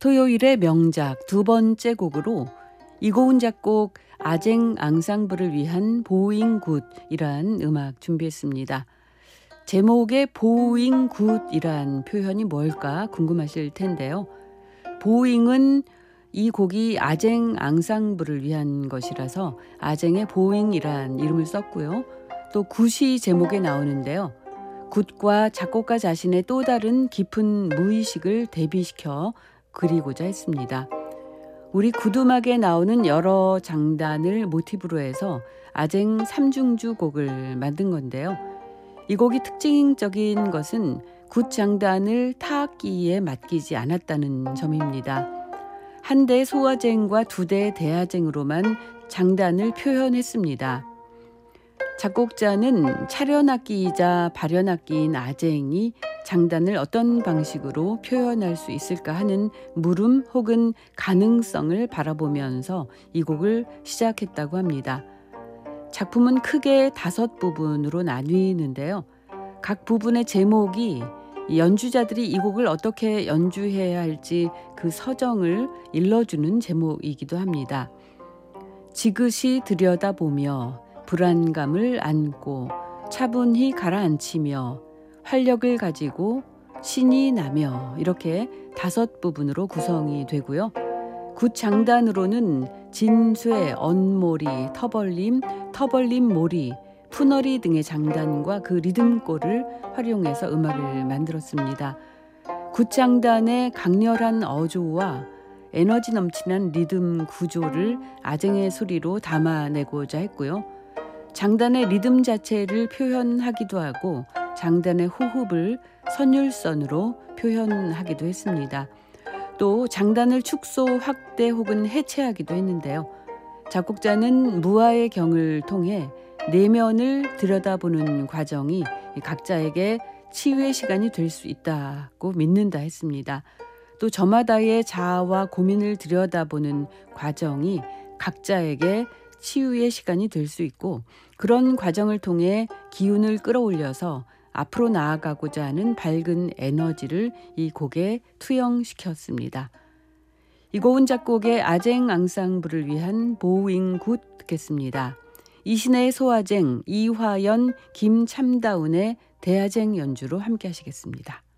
토요일의 명작 두 번째 곡으로 이고은 작곡 아쟁 앙상블을 위한 보잉 굿이란 음악 준비했습니다. 제목의 보잉 굿이란 표현이 뭘까 궁금하실 텐데요. 보잉은 이 곡이 아쟁 앙상블을 위한 것이라서 아쟁의 보잉이란 이름을 썼고요. 또 굿이 제목에 나오는데요. 굿과 작곡가 자신의 또 다른 깊은 무의식을 대비시켜 그리고자 했습니다. 우리 굿음악에 나오는 여러 장단을 모티브로 해서 아쟁 삼중주 곡을 만든 건데요. 이 곡이 특징적인 것은 굿 장단을 타악기에 맡기지 않았다는 점입니다. 한 대 소아쟁과 두 대 대아쟁으로만 장단을 표현했습니다. 작곡자는 차련악기이자 발연악기인 아쟁이 장단을 어떤 방식으로 표현할 수 있을까 하는 물음 혹은 가능성을 바라보면서 이 곡을 시작했다고 합니다. 작품은 크게 5부분으로 나뉘는데요. 각 부분의 제목이 연주자들이 이 곡을 어떻게 연주해야 할지 그 서정을 일러주는 제목이기도 합니다. 지그시 들여다보며 불안감을 안고 차분히 가라앉히며 활력을 가지고 신이 나며 이렇게 5부분으로 구성이 되고요. 굿 장단으로는 진쇠, 언모리, 터벌림, 터벌림 모리, 푸너리 등의 장단과 그 리듬골을 활용해서 음악을 만들었습니다. 굿 장단의 강렬한 어조와 에너지 넘치는 리듬 구조를 아쟁의 소리로 담아내고자 했고요. 장단의 리듬 자체를 표현하기도 하고 장단의 호흡을 선율선으로 표현하기도 했습니다. 또 장단을 축소, 확대 혹은 해체하기도 했는데요. 작곡자는 무아의 경을 통해 내면을 들여다보는 과정이 각자에게 치유의 시간이 될 수 있다고 믿는다 했습니다. 또 저마다의 자아와 고민을 들여다보는 과정이 각자에게 치유의 시간이 될 수 있고 그런 과정을 통해 기운을 끌어올려서 앞으로 나아가고자 하는 밝은 에너지를 이 곡에 투영시켰습니다. 이고은 작곡의 아쟁 앙상블을 위한 보잉 굿 듣겠습니다. 이신의 소아쟁, 이화연, 김참다운의 대아쟁 연주로 함께 하시겠습니다.